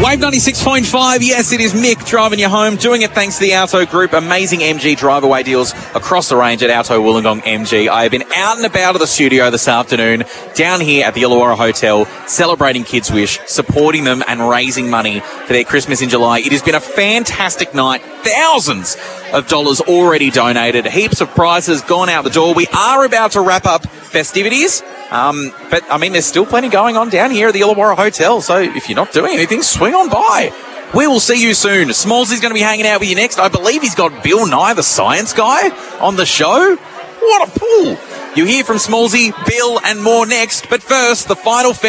Wave 96.5, yes, it is Mick driving you home, doing it thanks to the Auto Group. Amazing MG drive-away deals across the range at Auto Wollongong MG. I have been out and about of the studio this afternoon, down here at the Illawarra Hotel, celebrating Kids Wish, supporting them and raising money for their Christmas in July. It has been a fantastic night. Thousands of dollars already donated, heaps of prizes gone out the door. We are about to wrap up festivities. But, I mean, there's still plenty going on down here at the Illawarra Hotel, so if you're not doing anything, swing on by. We will see you soon. Smallsy's going to be hanging out with you next. I believe he's got Bill Nye, the science guy, on the show. What a pull. You hear from Smallsy, Bill, and more next. But first, the final